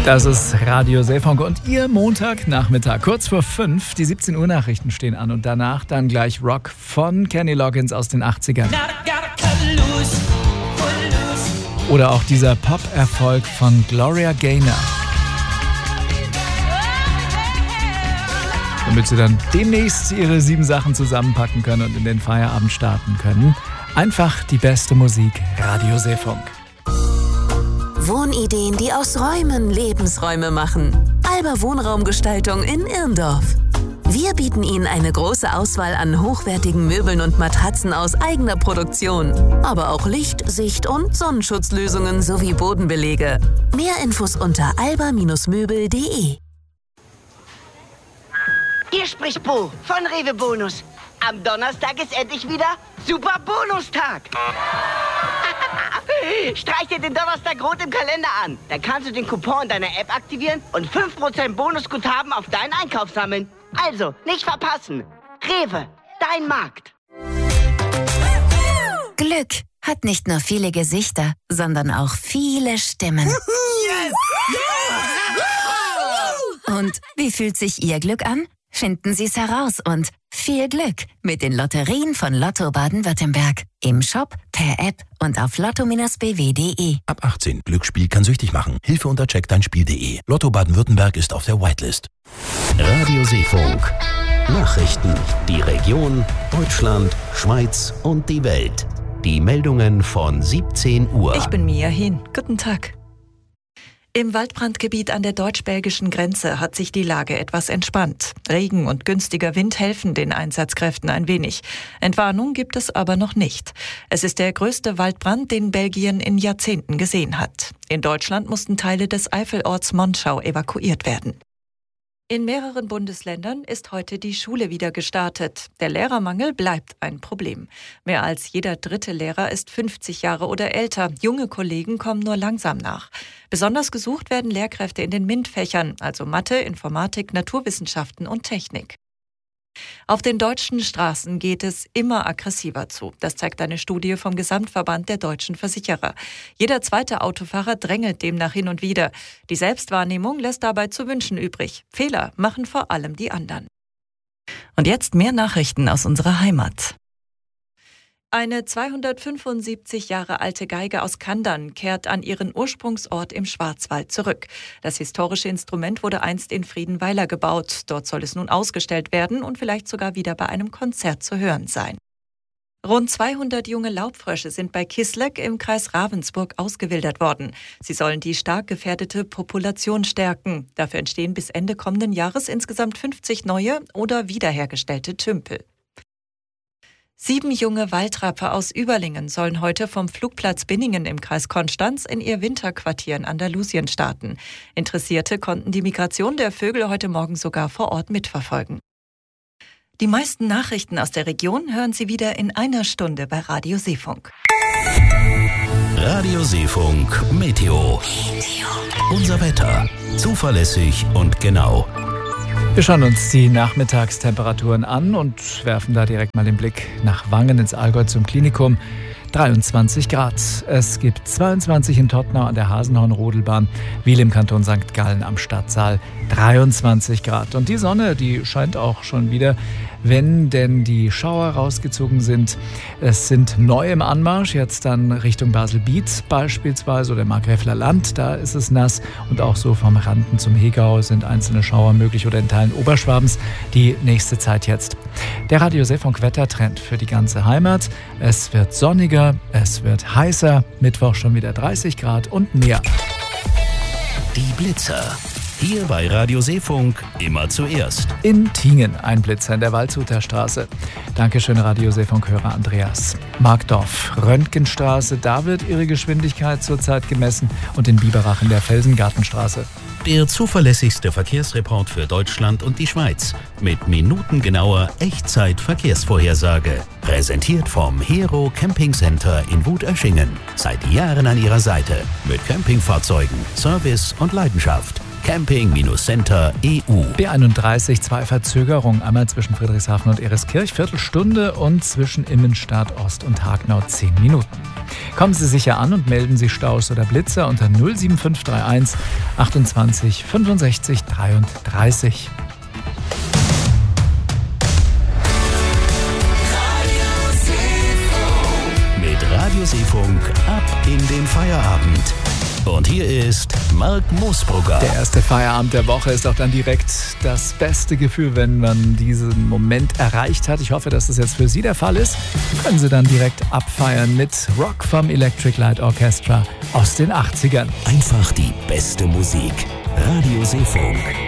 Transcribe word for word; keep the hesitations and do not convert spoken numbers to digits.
Das ist Radio Seefunk und Ihr Montagnachmittag, kurz vor fünf. Die siebzehn Uhr Nachrichten stehen an und danach dann gleich Rock von Kenny Loggins aus den achtzigern. Oder auch dieser Pop-Erfolg von Gloria Gaynor. Damit Sie dann demnächst Ihre sieben Sachen zusammenpacken können und in den Feierabend starten können. Einfach die beste Musik, Radio Seefunk. Wohnideen, die aus Räumen Lebensräume machen. Alba Wohnraumgestaltung in Irndorf. Wir bieten Ihnen eine große Auswahl an hochwertigen Möbeln und Matratzen aus eigener Produktion. Aber auch Licht-, Sicht- und Sonnenschutzlösungen sowie Bodenbelege. Mehr Infos unter alba Bindestrich möbel punkt de. Hier spricht Bo von Rewe Bonus. Am Donnerstag ist endlich wieder Super Bonustag. Streich dir den Donnerstag rot im Kalender an. Dann kannst du den Coupon in deiner App aktivieren und fünf Prozent Bonusguthaben auf deinen Einkauf sammeln. Also, nicht verpassen. Rewe, dein Markt. Glück hat nicht nur viele Gesichter, sondern auch viele Stimmen. Yes! Und wie fühlt sich Ihr Glück an? Finden Sie es heraus und viel Glück mit den Lotterien von Lotto Baden-Württemberg. Im Shop, per App und auf lotto Bindestrich b w punkt de. Ab achtzehn. Glücksspiel kann süchtig machen. Hilfe unter check dein Spiel punkt de. Lotto Baden-Württemberg ist auf der Whitelist. Radio Seefunk. Nachrichten. Die Region, Deutschland, Schweiz und die Welt. Die Meldungen von siebzehn Uhr. Ich bin Mia Hin. Guten Tag. Im Waldbrandgebiet an der deutsch-belgischen Grenze hat sich die Lage etwas entspannt. Regen und günstiger Wind helfen den Einsatzkräften ein wenig. Entwarnung gibt es aber noch nicht. Es ist der größte Waldbrand, den Belgien in Jahrzehnten gesehen hat. In Deutschland mussten Teile des Eifelorts Monschau evakuiert werden. In mehreren Bundesländern ist heute die Schule wieder gestartet. Der Lehrermangel bleibt ein Problem. Mehr als jeder dritte Lehrer ist fünfzig Jahre oder älter. Junge Kollegen kommen nur langsam nach. Besonders gesucht werden Lehrkräfte in den MINT-Fächern, also Mathe, Informatik, Naturwissenschaften und Technik. Auf den deutschen Straßen geht es immer aggressiver zu. Das zeigt eine Studie vom Gesamtverband der deutschen Versicherer. Jeder zweite Autofahrer drängelt demnach hin und wieder. Die Selbstwahrnehmung lässt dabei zu wünschen übrig. Fehler machen vor allem die anderen. Und jetzt mehr Nachrichten aus unserer Heimat. Eine zweihundertfünfundsiebzig Jahre alte Geige aus Kandern kehrt an ihren Ursprungsort im Schwarzwald zurück. Das historische Instrument wurde einst in Friedenweiler gebaut. Dort soll es nun ausgestellt werden und vielleicht sogar wieder bei einem Konzert zu hören sein. Rund zweihundert junge Laubfrösche sind bei Kisleck im Kreis Ravensburg ausgewildert worden. Sie sollen die stark gefährdete Population stärken. Dafür entstehen bis Ende kommenden Jahres insgesamt fünfzig neue oder wiederhergestellte Tümpel. Sieben junge Waldrappe aus Überlingen sollen heute vom Flugplatz Binningen im Kreis Konstanz in ihr Winterquartier in Andalusien starten. Interessierte konnten die Migration der Vögel heute Morgen sogar vor Ort mitverfolgen. Die meisten Nachrichten aus der Region hören Sie wieder in einer Stunde bei Radio Seefunk. Radio Seefunk Meteo. Unser Wetter. Zuverlässig und genau. Wir schauen uns die Nachmittagstemperaturen an und werfen da direkt mal den Blick nach Wangen ins Allgäu zum Klinikum. dreiundzwanzig Grad. Es gibt zweiundzwanzig in Todtnau an der Hasenhorn-Rodelbahn, Wiel im Kanton Sankt Gallen am Stadtsaal dreiundzwanzig Grad. Und die Sonne, die scheint auch schon wieder, wenn denn die Schauer rausgezogen sind. Es sind neu im Anmarsch, jetzt dann Richtung Basel-Biet beispielsweise oder Markgräfler Land, da ist es nass. Und auch so vom Randen zum Hegau sind einzelne Schauer möglich oder in Teilen Oberschwabens die nächste Zeit jetzt. Der Radio Seefunk Wettertrend für die ganze Heimat. Es wird sonniger, es wird heißer, Mittwoch schon wieder dreißig Grad und mehr. Die Blitzer. Hier bei Radio Seefunk immer zuerst. In Tingen ein Blitzer in der Waldshuther Straße. Dankeschön, Radio Seefunk-Hörer Andreas. Markdorf, Röntgenstraße, da wird ihre Geschwindigkeit zurzeit gemessen und in Biberach in der Felsengartenstraße. Der zuverlässigste Verkehrsreport für Deutschland und die Schweiz. Mit minutengenauer Echtzeit-Verkehrsvorhersage. Präsentiert vom Hero Camping Center in Wut-Öschingen. Seit Jahren an Ihrer Seite. Mit Campingfahrzeugen, Service und Leidenschaft. camping Center E U. B einunddreißig, zwei Verzögerungen, einmal zwischen Friedrichshafen und Ereskirch, Viertelstunde, und zwischen Immenstadt Ost und Hagnau zehn Minuten. Kommen Sie sicher an und melden Sie Staus oder Blitzer unter null sieben fünf drei eins achtundzwanzig fünfundsechzig dreiunddreißig. Radiosefunk ab in den Feierabend. Und hier ist Marc Moosbrugger. Der erste Feierabend der Woche ist auch dann direkt das beste Gefühl, wenn man diesen Moment erreicht hat. Ich hoffe, dass das jetzt für Sie der Fall ist. Können Sie dann direkt abfeiern mit Rock vom Electric Light Orchestra aus den achtzigern. Einfach die beste Musik. Radiosefunk.